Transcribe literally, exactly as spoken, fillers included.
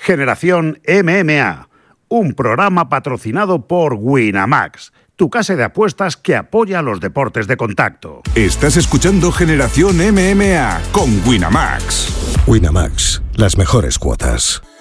Generación M M A, un programa patrocinado por Winamax, tu casa de apuestas que apoya a los deportes de contacto. Estás escuchando Generación M M A con Winamax. Winamax, las mejores cuotas.